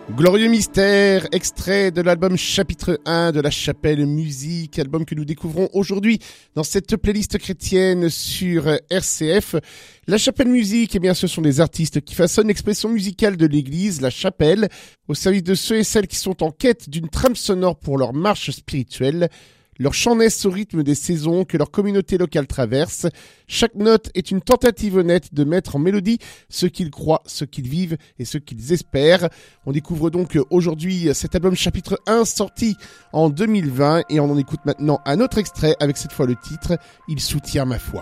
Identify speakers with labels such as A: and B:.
A: Glorieux mystère, extrait de l'album chapitre 1 de La Chapelle Musique, album que nous découvrons aujourd'hui dans cette playlist chrétienne sur RCF. La Chapelle Musique, eh bien, ce sont des artistes qui façonnent l'expression musicale de l'église, la chapelle, au service de ceux et celles qui sont en quête d'une trame sonore pour leur marche spirituelle. Leur chant naissent au rythme des saisons que leur communauté locale traverse. Chaque note est une tentative honnête de mettre en mélodie ce qu'ils croient, ce qu'ils vivent et ce qu'ils espèrent. On découvre donc aujourd'hui cet album chapitre 1 sorti en 2020 et on en écoute maintenant un autre extrait avec cette fois le titre « Il soutient ma foi ».